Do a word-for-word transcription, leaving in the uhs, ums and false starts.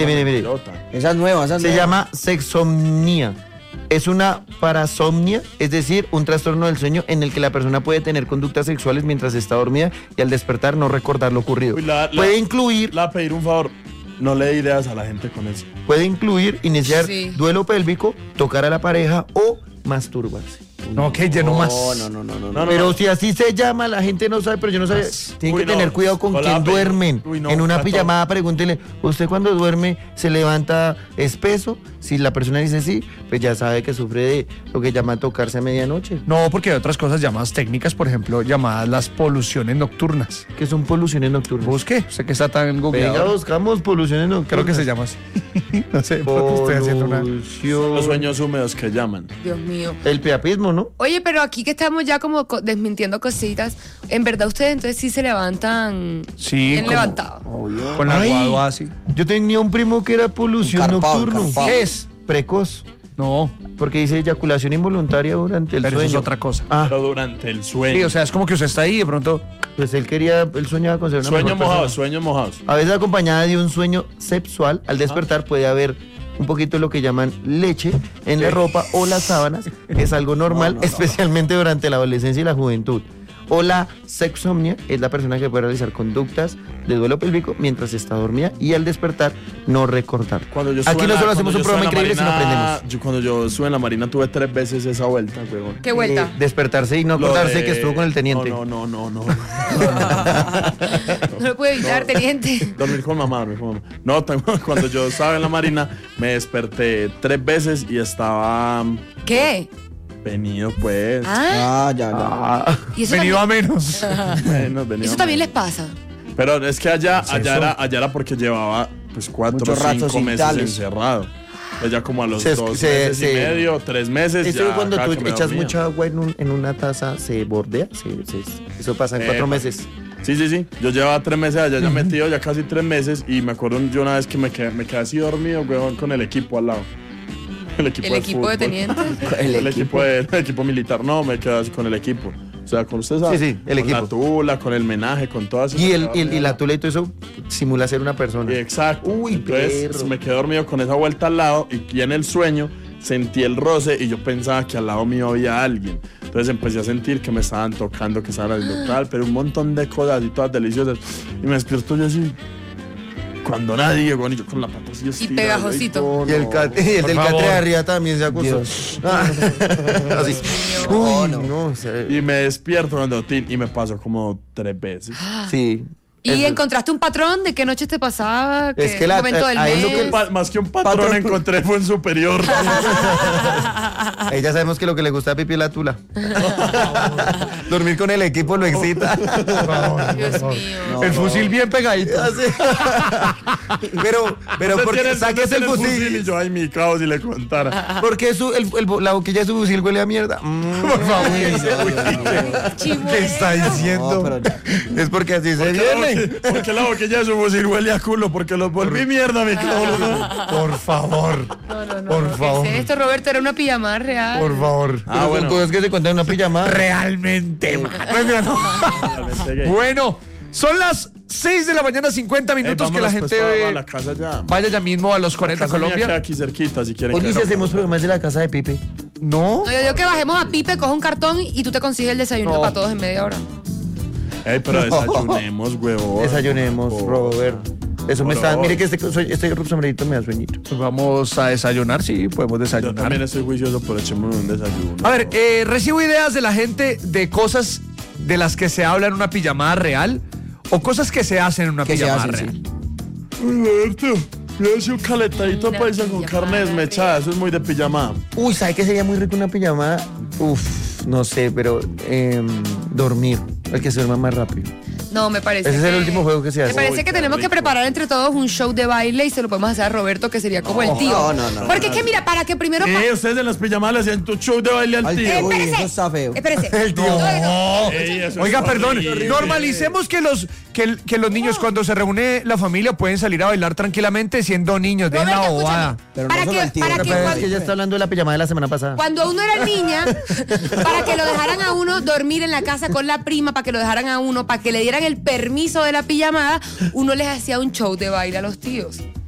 Mire, mire, mire. Esa es nueva, esa es Se nueva. llama sexomnia. Es una parasomnia, es decir, un trastorno del sueño en el que la persona puede tener conductas sexuales mientras está dormida y al despertar no recordar lo ocurrido. Uy, la- la- puede incluir, La pedir un favor. No le dé ideas a la gente con eso. puede incluir iniciar Sí. duelo pélvico, tocar a la pareja o masturbarse. No, que lleno más. No, no, no, no, no. No, no, Pero no. si así se llama, la gente no sabe, pero yo no sabía. Tienen Uy, que no. tener cuidado con Hola, quién pero- duermen. uy, no, en una Cato. pijamada, pregúntele, ¿usted cuando duerme se levanta espeso? Si la persona dice sí, pues ya sabe que sufre de lo que llama tocarse a medianoche. No, porque hay otras cosas llamadas técnicas, por ejemplo, llamadas las poluciones nocturnas. Que son poluciones nocturnas. Busque, sé que está tan Venga, googleado. buscamos poluciones nocturnas. Creo que se llama así. No sé, porque estoy haciendo una... Polución. Los sueños húmedos que llaman. Dios mío. El priapismo, ¿no? Oye, pero aquí que estamos ya como co- desmintiendo cositas, en verdad ustedes entonces sí se levantan Sí, bien como- levantados. Con la Ay. guadua así. Yo tenía un primo que era polución Encarpado, nocturno. encarpado. ¿Qué es? Precoz. No, Porque dice eyaculación involuntaria durante el pero sueño. eso es otra cosa. Ah, Pero durante el sueño. Sí, o sea, es como que usted está ahí y de pronto... pues él quería, él soñaba con ser una Sueños mejor mojados, persona. sueños mojados. A veces acompañada de un sueño sexual, al despertar puede haber un poquito de lo que llaman leche en la ropa o las sábanas, que es algo normal, No, no, no. especialmente durante la adolescencia y la juventud. O la sexomnia es la persona que puede realizar conductas de duelo pélvico mientras está dormida y al despertar no recordar. Cuando yo Aquí estuve en no la- solo cuando hacemos yo un estuve programa en la increíble, sino Marina, aprendemos. Yo cuando yo estuve en la Marina tuve tres veces esa vuelta, huevón. ¿Qué vuelta? Eh, despertarse y no Lo acordarse de- que estuvo con el teniente. No, no, no, no. no. No lo puede evitar, teniente. Dormir con mamá, dormir con mamá. No, tengo- cuando yo estaba en la Marina me desperté tres veces y estaba ¿Qué? venido, pues. Ah, Ah, ya, ya. Ah, y eso Venido a también, menos. Bueno, venido eso también mal. les pasa. Pero es que allá, es allá, eso? era, allá era porque llevaba pues cuatro Mucho o rato cinco sin meses tales. encerrado. Ella como a los Se- dos se- meses se- y medio, tres meses. Eso ya cuando cada tú que me echas dormía. mucha agua en, un- en una taza se bordea. se- se- eso pasa en cuatro Epa. meses. Sí, sí, sí. Yo llevaba tres meses allá, ya metido ya casi tres meses y me acuerdo yo una vez que me quedé, me quedé así dormido, weón, con el equipo al lado. El equipo, El de, equipo de fútbol. teniente. El, El equipo, de, el equipo militar. No, me quedé así con el equipo. O sea, con ustedes. Sí, sí, el con equipo. la tula, con el menaje, con todas. Y, el, y, el- y la tula y todo eso simula ser una persona. Exacto. Uy, Entonces perro. me quedé dormido con esa vuelta al lado y, y en el sueño sentí el roce y yo pensaba que al lado mío había alguien. Entonces empecé a sentir que me estaban tocando, que estaban haciendo tal, pero un montón de cosas y todas deliciosas. Y me despierto yo así. Cuando nadie, bueno, y yo con la pata así estirada, pegajosito. Y el, ca- y el Por del favor. catre de arriba también se acostó. Dios. Ah, así. No, Uy, no. no, o sea, Y me despierto cuando tin, y me pasó como tres veces. sí. ¿Y Es- encontraste un patrón de qué noche te pasaba? Es ¿Qué que la- momento del a él lo mes? que- Pa- más que un patrón, Patrón. encontré fue un superior. Ahí ya sabemos que lo que le gusta a Pipi es la tula. Dormir con el equipo lo excita. Dios mío. No, El no. fusil bien pegadito. Pero, pero Usted porque tiene- saques usted el tiene fusil. Y yo, ay, mi caos, si le contara. Porque su, el, el- la boquilla de su fusil huele a mierda. Mm, por favor. Chimuelo. ¿Qué está diciendo? No, pero ya. Es porque así se ¿Por qué la viene. boque- Porque la boquilla de su fusil huele a culo, porque los volví mierda, mi caos. Por favor. No, no, no. Por ¿Qué favor. es esto, Roberto? Era una pijama real. Por favor. Ah, Pero son bueno. cosas que se cuentan en una pijama. Realmente, man. Bueno, son las seis de la mañana, cincuenta minutos que la gente a eh, la casa ya. vaya ya mismo a los cuarenta Casa mía queda Colombia. aquí cerquita, si quieren. Oye, que si no- hacemos programas de la casa de Pipe. No. No, yo digo que bajemos a Pipe, coja un cartón y tú te consigues el desayuno No. para todos en media hora. Ey, pero desayunemos, huevón. Desayunemos, Por- Robert. Eso me Por está. favor. Mire que este, soy- este sombrerito me da sueñito. Pues vamos a desayunar, sí, podemos Yo desayunar. también estoy juicioso, pero echémonos un desayuno. A ver, eh, recibo ideas de la gente de cosas de las que se habla en una pijamada real o cosas que se hacen en una ¿Qué se pijamada hacen, real. sí? Roberto, yo hace un caletadito Una paisa con pijamada carne desmechada. Eso es muy de pijamada. Uy, ¿sabe qué sería muy rico una pijamada? Uf, no sé, pero em, dormir. El que se duerma más rápido. No, me parece. Ese es el que- último juego que se hace. Me parece Uy, que qué tenemos que rico. preparar entre todos un show de baile y se lo podemos hacer a Roberto, que sería como el tío. No, no, no. Porque es que mira, para que primero. pa- Eh, ustedes en las pijamadas le hacían tu show de baile al Al tío. tío. Uy, espérese. eso está feo. Espérese. El tío. No, no. Ey, eso Oiga, es perdón, horrible. normalicemos que los que, que los niños cuando se reúne la familia pueden salir a bailar tranquilamente siendo niños, dejen la Roberto, bobada. escúchame. Pero no para solo que, el tío, para pero que Pero es cuando, que ella está hablando de la pijamada de la semana pasada. cuando uno era niña, para que lo dejaran a uno dormir en la casa con la prima, para que lo dejaran a uno, para que le dieran el permiso de la pijamada, uno les hacía un show de baile a los tíos.